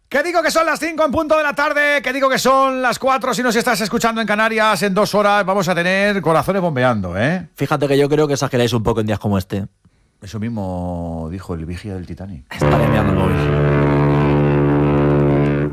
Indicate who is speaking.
Speaker 1: Que digo que son las 5 en punto de la tarde, que digo que son las 4 si nos estás escuchando en Canarias. En 2 horas vamos a tener corazones bombeando, ¿eh?
Speaker 2: Fíjate que yo creo que exageráis un poco en días como este.
Speaker 1: Eso mismo dijo el vigía del Titanic.
Speaker 2: Está enviando el móvil.